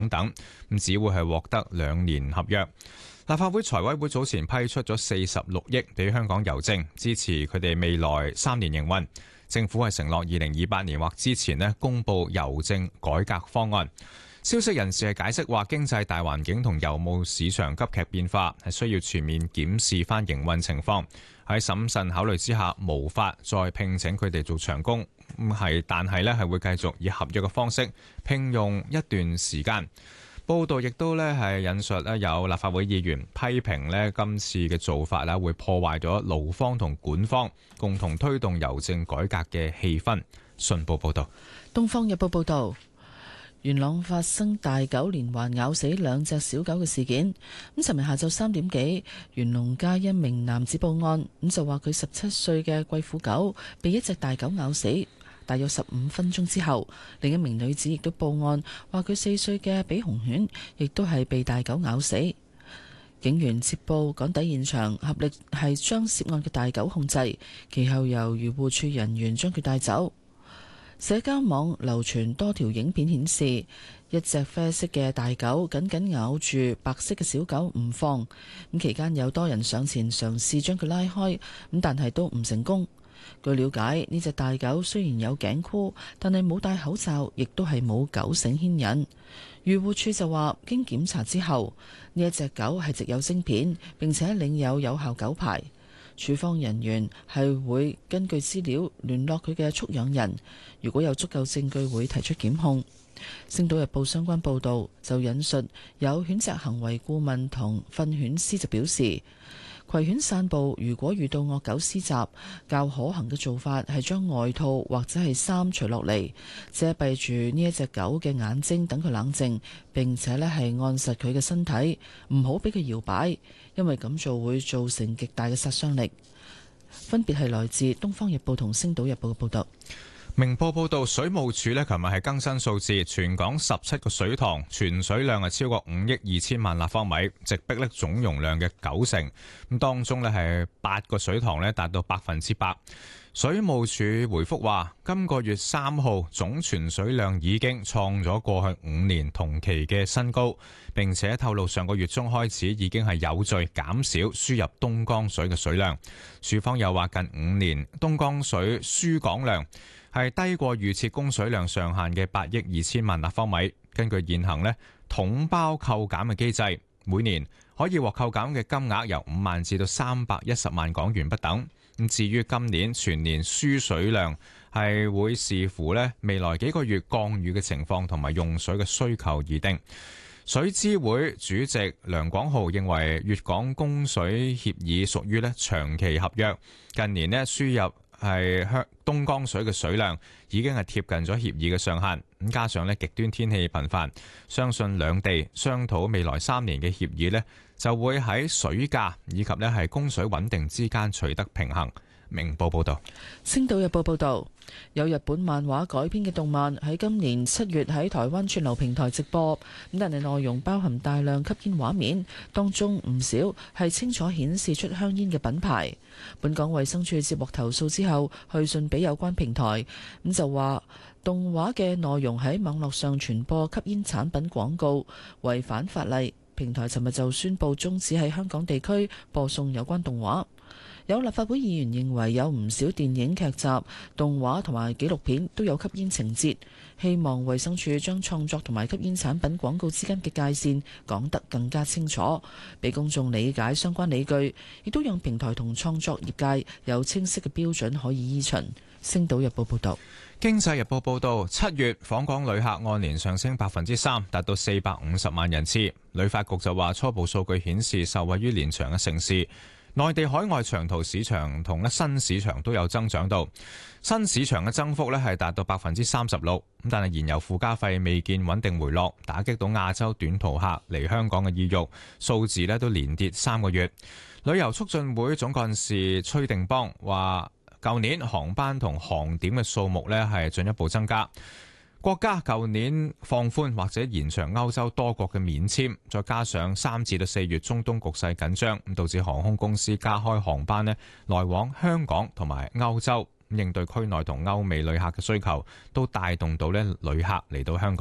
等，只會係獲得2年合約。立法會財委會早前批出咗46億俾香港郵政，支持佢哋未來3年營運。政府係承諾2028年或之前公佈郵政改革方案。消息人士係解釋話，經濟大環境同郵務市場急劇變化，係需要全面檢視翻營運情況。喺審慎考慮之下，無法再聘請佢哋做長工，但係會繼續以合約嘅方式聘用一段時間。報道亦都係引述有立法會議員批評今次嘅做法會破壞咗勞方同管方共同推動郵政改革嘅氣氛。信報報道。 東方日報報道，元朗發生大狗連環咬死2隻小狗嘅事件。尋日下晝3點幾，元龍街一名男子報案，就話佢17歲嘅貴婦狗被一隻大狗咬死。大約15分鐘之後，另一名女子亦都報案，話佢4歲嘅比熊犬亦都係被大狗咬死。警員接報趕抵現場，合力係將涉案嘅大狗控制，其後由漁護署人員將佢帶走。社交網流傳多條影片顯示，一隻啡色嘅大狗緊緊咬住白色嘅小狗唔放，期間有多人上前嘗試將佢拉開，但係都唔成功。據了解，呢隻大狗雖然有頸箍，但係冇戴口罩，亦都係冇狗繩牽引。漁護署就話，經檢查之後，呢一隻狗係植有晶片，並且領有有效狗牌。處方人員係會根據資料聯絡佢嘅畜養人，如果有足夠證據，會提出檢控。星島日報相關報導就引述有犬隻行為顧問同訓犬師就表示，攜犬散步如果遇到惡狗施襲，較可行嘅做法係將外套或者係衫除落嚟，遮蔽住呢一隻狗嘅眼睛，等佢冷靜，並且係按實佢嘅身體，唔好俾佢搖擺，因為咁做會造成極大嘅殺傷力。分別係來自《東方日報》同《星島日報》嘅報導。 明報報道，水務署琴日係更新數字，全港17個水塘存水量係超過5億2千萬立方米，直逼總容量嘅90%。咁當中係8個水塘達到100%。水務署回覆話，今個月3號總存水量已經創咗過去5年同期嘅新高，並且透露上個月中開始已經係有序減少輸入東江水嘅水量。署方又話，近5年東江水輸港量係低過預設供水量上限嘅8億2千萬立方米。根據現行統包扣減嘅機制，每年可以獲扣減嘅金額由5萬至到310萬港元不等。咁至於今年全年輸水量係會視乎未來幾個月降雨嘅情況同埋用水嘅需求而定。水資會主席梁廣浩認為，粵港供水協議屬於長期合約，近年輸入係東江水嘅水量已經係貼近咗協議嘅上限，咁加上極端天氣頻繁，相信兩地商討未來3年嘅協議就會喺水價以及係供水穩定之間取得平衡。明報報道。 星島日報報道，有日本漫畫改編嘅動漫喺今年7月喺台灣串流平台直播，但係內容包含大量吸煙畫面，當中唔少係清楚顯示出香煙嘅品牌。本港衛生署接獲投訴之後，去信俾有關平台，就話動畫嘅內容喺網絡上傳播吸煙產品廣告，違反法例。平台尋日就宣布終止喺香港地區播送有關動畫。有立法會議員認為有唔少電影劇集、動畫同埋紀錄片都有吸煙情節，希望衛生署將創作同埋吸煙產品廣告之間嘅界線講得更加清楚，俾公眾理解相關理據，亦都讓平台同創作業界有清晰嘅標準可以依循。星島日報報道。 經濟日報報道，7月訪港旅客按年上升3%，達到450萬人次。旅發局就話，初步數據顯示，受惠於連長嘅城市，內地海外長途市場同新市場都有增長到。新市場嘅增幅係達到36%，但係燃油附加費未見穩定回落，打擊到亞洲短途客嚟香港嘅意欲，數字都連跌3個月。旅遊促進會總幹事崔定邦話，舊年航班同航點嘅數目係進一步增加。國家舊年放寬或者延長歐洲多國嘅免簽，再加上3至4月中東局勢緊張，導致航空公司加開航班來往香港同埋歐洲，應對區內同歐美旅客嘅需求，都帶動到旅客嚟到香港。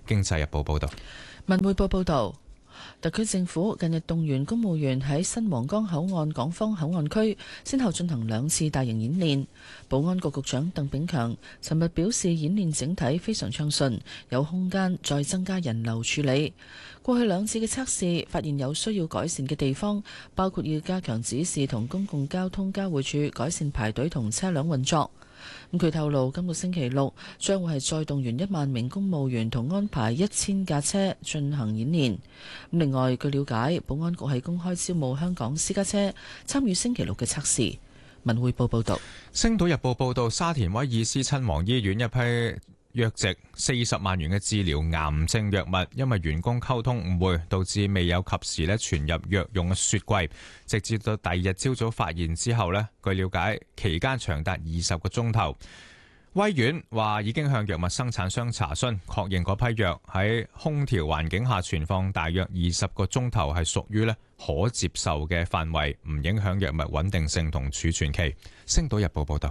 經濟日報報導。 文匯報報道，特區政府近日動員公務員喺新皇崗口岸港方口岸區先後進行2次大型演練。保安局局長鄧炳強尋日表示，演練整體非常暢順，有空間再增加人流處理。過去2次嘅測試發現有需要改善嘅地方，包括要加強指示同公共交通交匯處改善排隊同車輛運作。佢透露，今個星期六將會係再動員1萬名公務員同安排1000架車進行演練。另外，據了解，保安局係公開招募香港私家車參與星期六嘅測試。文匯報報道。 星島日報報道，沙田威爾斯親王醫院一批約值40萬元嘅治療癌症藥物，因為員工溝通誤會，導致未有及時傳入藥用嘅雪櫃，直至到第2日朝早發現之後據了解，期間長達20個鐘頭。威院話已經向藥物生產商查詢，確認嗰批藥喺空調環境下存放大約20個鐘頭係屬於可接受嘅範圍，唔影響藥物穩定性同儲存期。星島日報報道。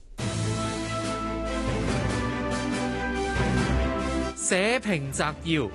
社評摘要：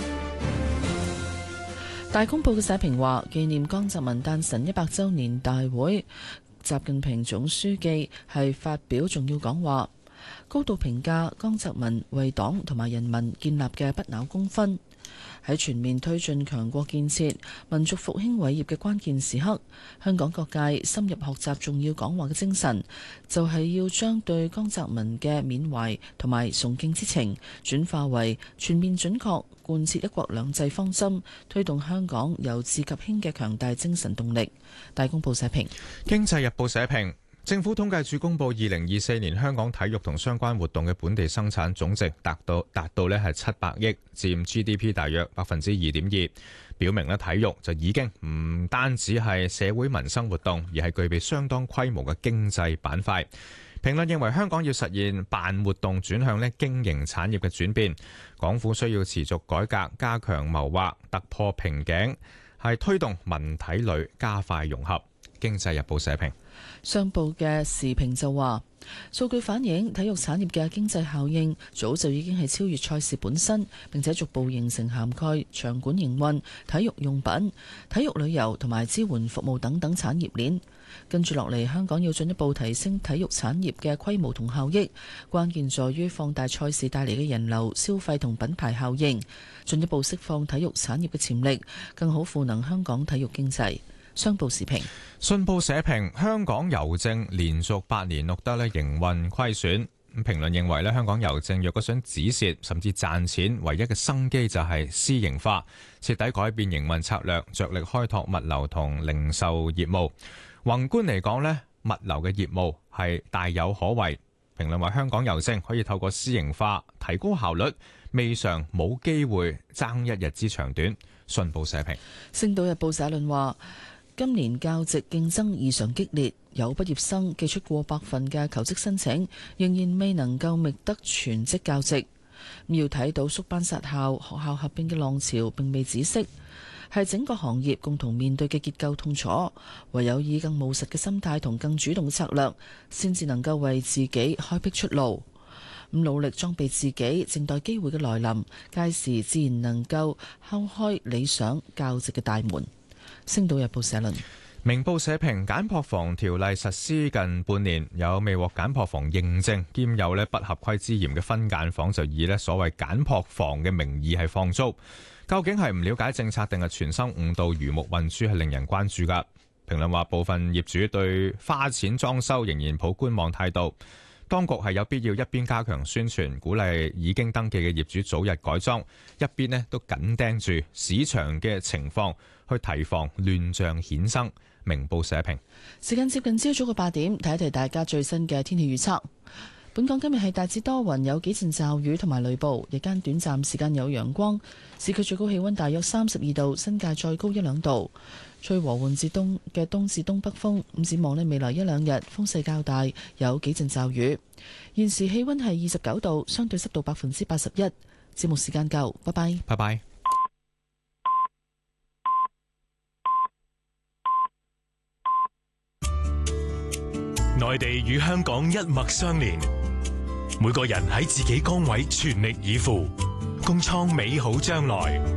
大公報嘅社評話，紀念江澤民誕辰100週年大會，習近平總書記係發表重要講話，高度評價江澤民為黨同埋人民建立嘅不朽功勳。喺全面推進強國建設、民族復興偉業嘅關鍵時刻，香港各界深入學習重要講話嘅精神，就係要將對江澤民嘅緬懷同埋崇敬之情轉化為全面準確貫徹一國兩制方針，推動香港由治及興嘅強大精神動力。大公報社評。 經濟日報社評。政府統計處公佈2024年香港體育同相關活動嘅本地生產總值達到係700億，佔 GDP 大約2.2%，表明體育就已經唔單止係社會民生活動，而係具備相當規模嘅經濟板塊。評論認為香港要實現辦活動轉向經營產業嘅轉變，港府需要持續改革，加強謀劃，突破瓶頸，係推動文體旅加快融合。經濟日報社評。 商報嘅時評就話，數據反映體育產業嘅經濟效應早就已經係超越賽事本身，並且逐步形成涵蓋場館營運、體育用品、體育旅遊同埋支援服務等等產業鏈。跟住落嚟，香港要進一步提升體育產業嘅規模同效益，關鍵在於放大賽事帶嚟嘅人流、消費同品牌效應，進一步釋放體育產業嘅潛力，更好賦能香港體育經濟。商報時評。 信報社評，香港郵政連續8年錄得營運虧損。評論認為香港郵政若果想止蝕甚至賺錢，唯一嘅生機就係私營化，徹底改變營運策略，着力開拓物流同零售業務。宏觀嚟講物流嘅業務係大有可為。評論話香港郵政可以透過私營化提高效率，未嘗冇機會爭一日之長短。信報社評。 星島日報社論話，今年教職競爭異常激烈，有畢業生寄出過百份嘅求職申請，仍然未能夠覓得全職教職。要睇到縮班殺校、學校合併嘅浪潮並未止息，係整個行業共同面對嘅結構痛楚。唯有以更務實嘅心態同更主動嘅策略，先至能夠為自己開闢出路。努力裝備自己，靜待機會嘅來臨，屆時自然能夠敲開理想教職嘅大門。星島日報社論。 明報社評，簡撲房條例實施近半年，有未獲簡撲房認證兼有不合規之嫌嘅分間房就以所謂簡撲房嘅名義係放租，究竟係唔了解政策定係存心誤導魚目混珠，係令人關注㗎。評論話部分業主對花錢裝修仍然抱觀望態度，當局係有必要一邊加強宣傳，鼓勵已經登記嘅業主早日改裝，一邊都緊盯住市場嘅情況，去提防亂象衍生。明報社評。 時間接近朝早嘅8點，睇一睇大家最新嘅天氣預測。本港今日係大致多雲，有幾陣驟雨同埋雷暴，日間短暫時間有陽光，市區最高氣溫大約32度，新界再高1-2度，吹和緩至東至東北風。咁展望未來1-2日風勢較大，有幾陣驟雨。現時氣溫係29度，相對濕度81%。節目時間夠，拜拜。 拜拜。 內地與香港一脈相連，每個人喺自己崗位全力以赴， 共創美好將來。